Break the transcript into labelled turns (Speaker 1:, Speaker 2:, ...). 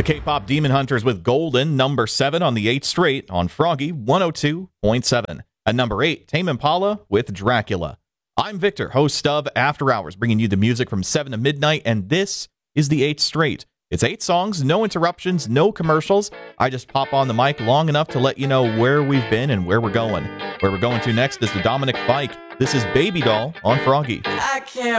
Speaker 1: The K-pop Demon Hunters with Golden, number 7 on the 8th straight on Froggy 102.7. At number 8, Tame Impala with Dracula. I'm Victor, host of After Hours, bringing you the music from 7 to midnight, and this is the 8th straight. It's 8 songs, no interruptions, no commercials. I just pop on the mic long enough to let you know where we've been and where we're going. Where we're going to next is the Dominic Fike. This is Baby Doll on Froggy.
Speaker 2: I can't